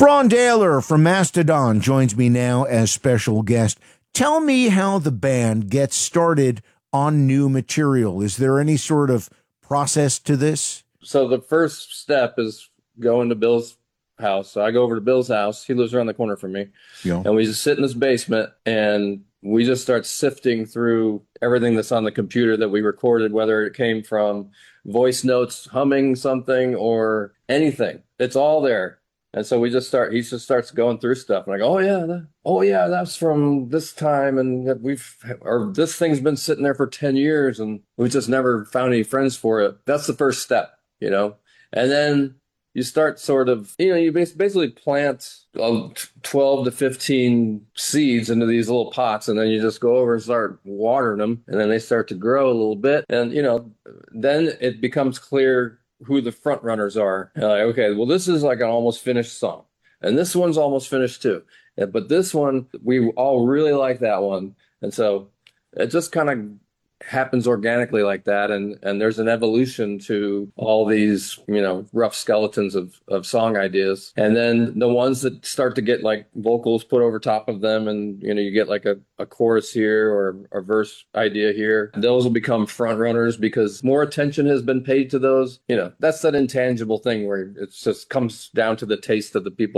Ron Daler from Mastodon joins me now as special guest. Tell me how the band gets started on new material. Is there any sort of process to this? So the first step is going to Bill's house. So I go over to Bill's house. He lives around the corner from me. Yeah. And we just sit in his basement and we just start sifting through everything that's on the computer that we recorded, whether it came from voice notes, humming something or anything. It's all there. And so he just starts going through stuff. And I go, oh yeah, that's from this time. And this thing's been sitting there for 10 years and we just never found any friends for it. That's the first step, you know? And then you start sort of, you basically plant 12 to 15 seeds into these little pots, and then you just go over and start watering them, and then they start to grow a little bit. And, then it becomes clear who the front runners are. Okay, well, this is like an almost finished song, and this one's almost finished too. But this one, we all really like that one. And so it just kind of happens organically like that, and there's an evolution to all these rough skeletons of song ideas, and then the ones that start to get like vocals put over top of them, and you get like a chorus here or a verse idea here. Those will become front runners because more attention has been paid to those. That's that intangible thing where it just comes down to the taste of the people